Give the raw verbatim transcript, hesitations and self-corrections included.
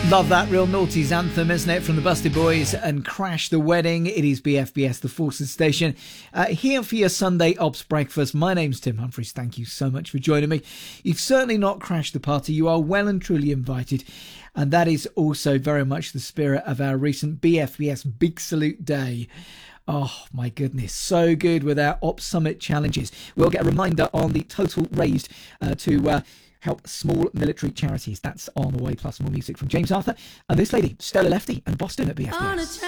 Love that. Real noughties anthem, isn't it? From the Busty Boys and Crash the Wedding. It is B F B S, the Forces Station. Uh, here for your Sunday Ops breakfast. My name's Tim Humphries. Thank you so much for joining me. You've certainly not crashed the party. You are well and truly invited. And that is also very much the spirit of our recent B F B S Big Salute Day. Oh my goodness, so good with our Ops Summit challenges. We'll get a reminder on the total raised uh, to... Uh, help small military charities. That's on the way, plus more music from James Arthur and this lady, Stella Lefty and Boston at B F B S.